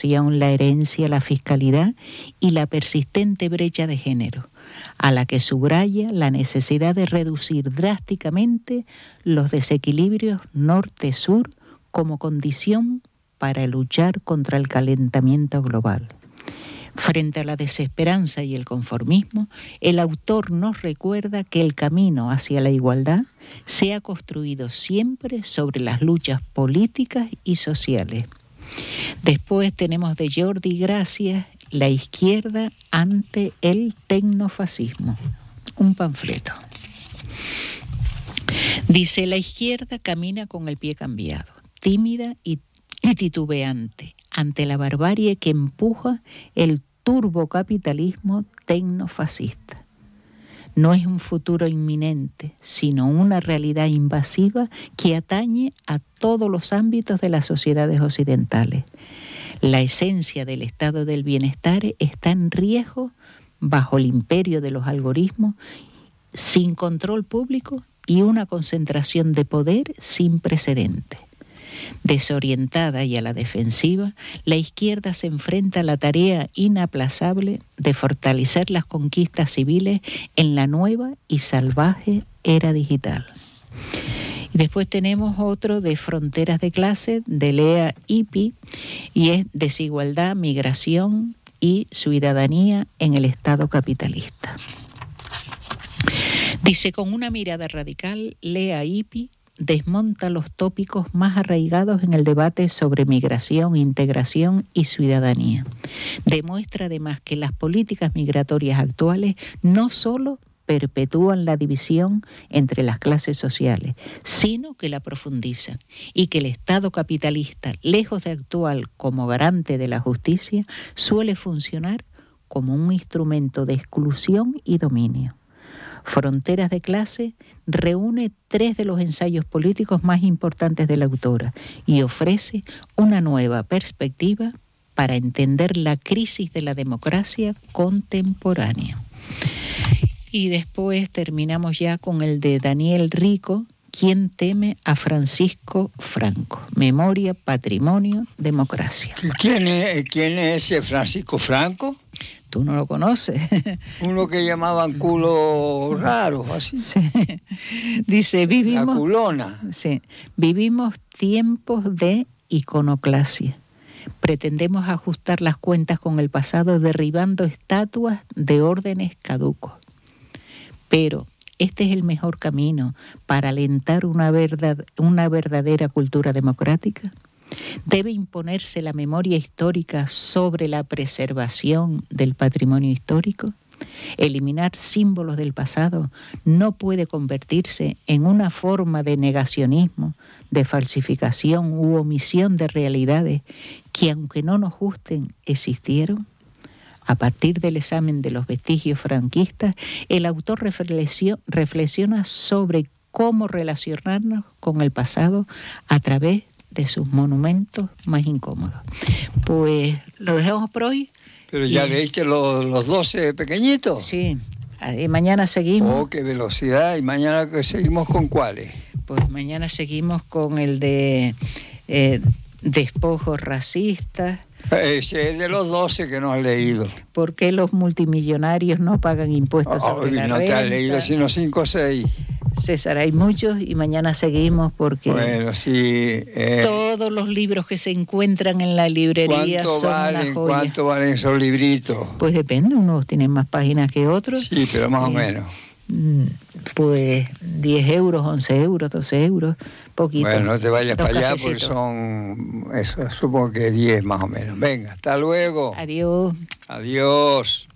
educación, la herencia, la fiscalidad y la persistente brecha de género, a la que subraya la necesidad de reducir drásticamente los desequilibrios norte-sur como condición para luchar contra el calentamiento global. Frente a la desesperanza y el conformismo, el autor nos recuerda que el camino hacia la igualdad se ha construido siempre sobre las luchas políticas y sociales. Después tenemos de Jordi Gracias, La izquierda ante el tecnofascismo, un panfleto. Dice: la izquierda camina con el pie cambiado, tímida y titubeante ante la barbarie que empuja el turbocapitalismo tecnofascista. No es un futuro inminente, sino una realidad invasiva que atañe a todos los ámbitos de las sociedades occidentales. La esencia del estado del bienestar está en riesgo bajo el imperio de los algoritmos, sin control público y una concentración de poder sin precedentes. Desorientada y a la defensiva, la izquierda se enfrenta a la tarea inaplazable de fortalecer las conquistas civiles en la nueva y salvaje era digital. Y después tenemos otro de Fronteras de clase, de Lea Ypi, y es Desigualdad, migración y ciudadanía en el Estado capitalista. Dice: con una mirada radical, Lea Ypi desmonta los tópicos más arraigados en el debate sobre migración, integración y ciudadanía. Demuestra además que las políticas migratorias actuales no solo perpetúan la división entre las clases sociales, sino que la profundizan, y que el Estado capitalista, lejos de actuar como garante de la justicia, suele funcionar como un instrumento de exclusión y dominio. Fronteras de clase reúne 3 de los ensayos políticos más importantes de la autora y ofrece una nueva perspectiva para entender la crisis de la democracia contemporánea. Y después terminamos ya con el de Daniel Rico, ¿Quién teme a Francisco Franco? Memoria, patrimonio, democracia. ¿Quién es ese Francisco Franco? ¿Tú no lo conoces? Uno que llamaban culo raro, así. Sí. Dice, vivimos... La culona. Sí. Vivimos tiempos de iconoclasia. Pretendemos ajustar las cuentas con el pasado derribando estatuas de órdenes caducos. Pero este es el mejor camino para alentar una verdadera cultura democrática. Debe imponerse la memoria histórica sobre la preservación del patrimonio histórico. Eliminar símbolos del pasado no puede convertirse en una forma de negacionismo, de falsificación u omisión de realidades que, aunque no nos gusten, existieron. A partir del examen de los vestigios franquistas, el autor reflexiona sobre cómo relacionarnos con el pasado a través de sus monumentos más incómodos. Pues lo dejamos por hoy. ¿Pero ya leíste los 12 pequeñitos? Sí, y mañana seguimos. Oh, qué velocidad. ¿Y mañana seguimos con cuáles? Pues mañana seguimos con el de despojos racistas. Ese es de los 12 que no has leído. ¿Por qué los multimillonarios no pagan impuestos sobre la renta? No te has leído sino 5 o 6. César, hay muchos y mañana seguimos porque bueno, sí, todos los libros que se encuentran en la librería son una joya. ¿Cuánto valen esos libritos? Pues depende, unos tienen más páginas que otros. Sí, pero más o menos. Pues 10 euros, 11 euros, 12 euros, poquito. Bueno, no te vayas para allá porque cafecitos. son, eso, supongo que 10 más o menos. Venga, hasta luego. Adiós. Adiós.